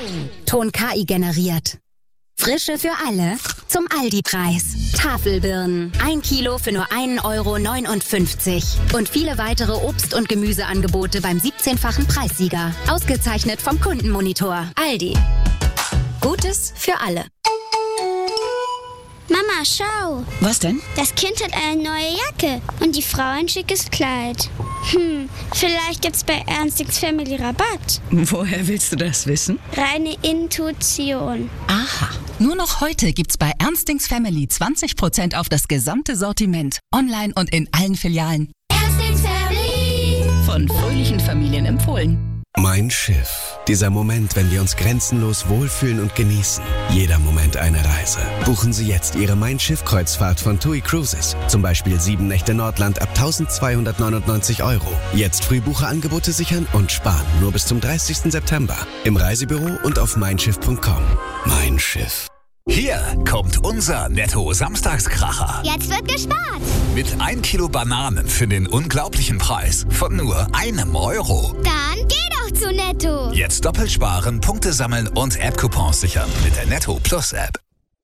Ton KI generiert. Frische für alle zum Aldi-Preis. Tafelbirnen. 1 Kilo für nur 1,59 € Und viele weitere Obst- und Gemüseangebote beim 17-fachen Preissieger. Ausgezeichnet vom Kundenmonitor. Aldi. Gutes für alle. Mama, schau. Was denn? Das Kind hat eine neue Jacke und die Frau ein schickes Kleid. Vielleicht gibt's bei Ernstings Family Rabatt. Woher willst du das wissen? Reine Intuition. Aha. Nur noch heute gibt's bei Ernstings Family 20% auf das gesamte Sortiment. Online und in allen Filialen. Ernstings Family. Von fröhlichen Familien empfohlen. Mein Schiff. Dieser Moment, wenn wir uns grenzenlos wohlfühlen und genießen. Jeder Moment eine Reise. Buchen Sie jetzt Ihre Mein Schiff-Kreuzfahrt von TUI Cruises. Zum Beispiel 7 Nächte Nordland ab 1.299 €. Jetzt Frühbucherangebote sichern und sparen. Nur bis zum 30. September. Im Reisebüro und auf meinschiff.com. Mein Schiff. Hier kommt unser Netto-Samstagskracher. Jetzt wird gespart. Mit 1 Kilo Bananen für den unglaublichen Preis von nur €1. Dann geh doch zu Netto. Jetzt doppelt sparen, Punkte sammeln und App-Coupons sichern mit der Netto Plus App.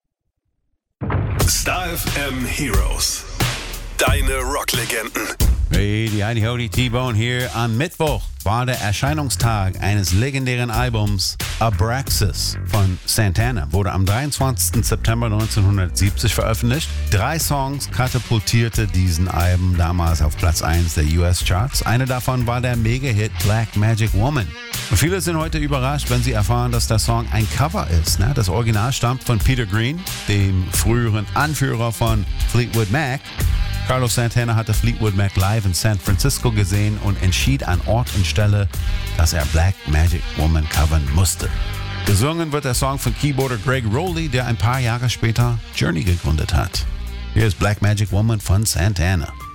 Star FM Heroes. Deine Rocklegenden. Hey, die Heidi Hody T-Bone hier. Am Mittwoch war der Erscheinungstag eines legendären Albums Abraxas von Santana. Wurde am 23. September 1970 veröffentlicht. 3 Songs katapultierte diesen Album damals auf Platz 1 der US-Charts. Eine davon war der Mega-Hit Black Magic Woman. Und viele sind heute überrascht, wenn sie erfahren, dass der Song ein Cover ist. Das Original stammt von Peter Green, dem früheren Anführer von Fleetwood Mac. Carlos Santana hatte Fleetwood Mac live in San Francisco gesehen und entschied an Ort und Stelle, dass er Black Magic Woman covern musste. Gesungen wird der Song von Keyboarder Greg Rowley, der ein paar Jahre später Journey gegründet hat. Hier ist Black Magic Woman von Santana.